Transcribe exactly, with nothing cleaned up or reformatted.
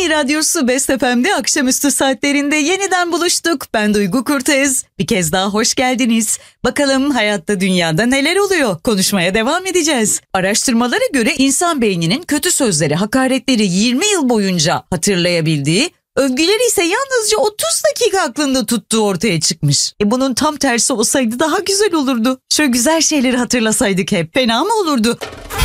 Türkiye Radyosu Best F M'de akşamüstü saatlerinde yeniden buluştuk. Ben Duygu Kurtez. Bir kez daha hoş geldiniz. Bakalım hayatta, dünyada neler oluyor? Konuşmaya devam edeceğiz. Araştırmalara göre insan beyninin kötü sözleri, hakaretleri yirmi yıl boyunca hatırlayabildiği, övgüleri ise yalnızca otuz dakika aklında tuttuğu ortaya çıkmış. E bunun tam tersi olsaydı daha güzel olurdu. Şöyle güzel şeyleri hatırlasaydık hep. Fena mı olurdu?